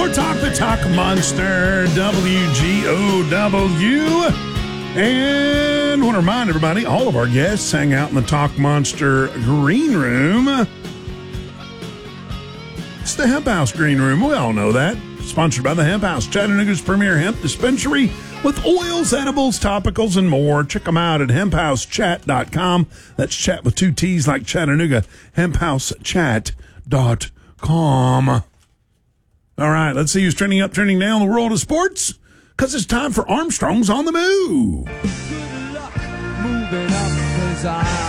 Sport Talk, the Talk Monster, WGOW. And I want to remind everybody, all of our guests hang out in the Talk Monster Green Room. It's the Hemp House Green Room. We all know that. Sponsored by the Hemp House, Chattanooga's premier hemp dispensary with oils, edibles, topicals, and more. Check them out at hemphousechat.com. That's chat with two T's like Chattanooga. hemphousechat.com. All right, let's see who's trending up, trending down in the world of sports, because it's time for Armstrong's on the Move. Good luck moving up, 'cause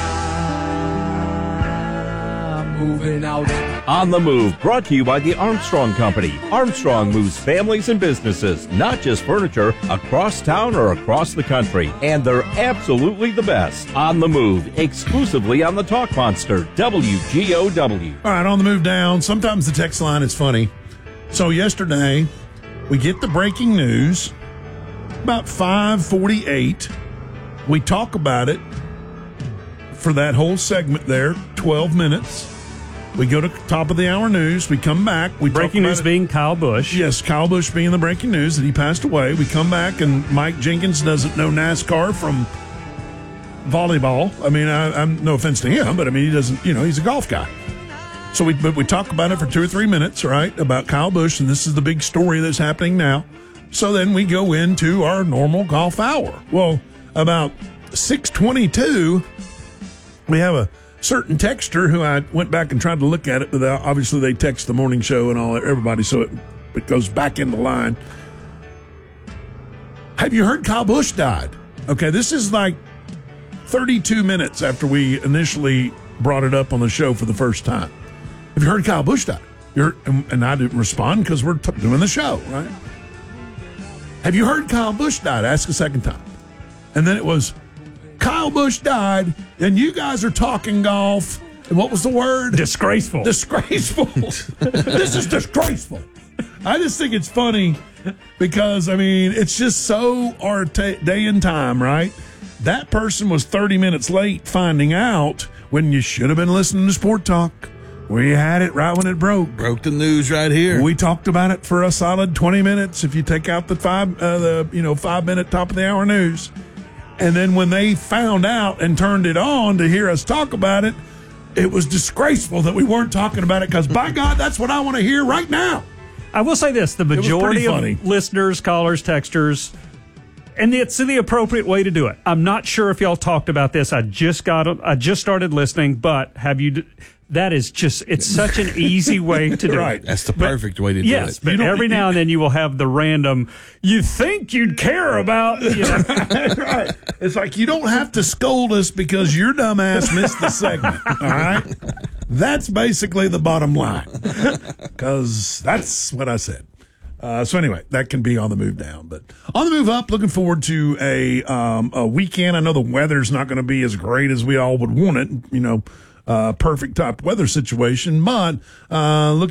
I'm moving out. On the Move, brought to you by the Armstrong Company. Armstrong moves families and businesses, not just furniture, across town or across the country. And they're absolutely the best. On the Move, exclusively on the Talk Monster, WGOW. All right, on the move down. Sometimes the text line is funny. So yesterday, we get the breaking news about 5:48. We talk about it for that whole segment there, 12 minutes. We go to top of the hour news. We come back. We breaking news being Kyle Busch. Yes, Kyle Busch being the breaking news that he passed away. We come back and Mike Jenkins doesn't know NASCAR from volleyball. I mean, I'm no offense to him, but I mean, he doesn't, he's a golf guy. So we talk about it for 2 or 3 minutes, right, about Kyle Busch, and this is the big story that's happening now. So then we go into our normal golf hour. Well, about 6:22, we have a certain texter who I went back and tried to look at it, but obviously they text the morning show and all everybody, so it goes back in the line. Have you heard Kyle Busch died? Okay, this is like 32 minutes after we initially brought it up on the show for the first time. Have you heard Kyle Busch died? And I didn't respond because we're doing the show, right? Have you heard Kyle Busch died? Ask a second time. And then it was, Kyle Busch died, and you guys are talking golf. And what was the word? Disgraceful. Disgraceful. This is disgraceful. I just think it's funny because, I mean, it's just so our day and time, right? That person was 30 minutes late finding out when you should have been listening to Sport Talk. We had it right when it broke. Broke the news right here. We talked about it for a solid 20 minutes if you take out the 5-minute top of the hour news. And then when they found out and turned it on to hear us talk about it, it was disgraceful that we weren't talking about it because, by God, that's what I want to hear right now. I will say this. The majority of listeners, callers, texters, and it's the appropriate way to do it. I'm not sure if y'all talked about this. I just started listening, but have you... That is just, it's such an easy way to do right. it. That's the perfect way to do it. Yes, but every now and then you will have the random, you think you'd care about. Right. It's like you don't have to scold us because your dumbass missed the segment. All right? That's basically the bottom line. Because that's what I said. So anyway, that can be on the move down. But on the move up, looking forward to a weekend. I know the weather's not going to be as great as we all would want it, perfect type weather situation, but look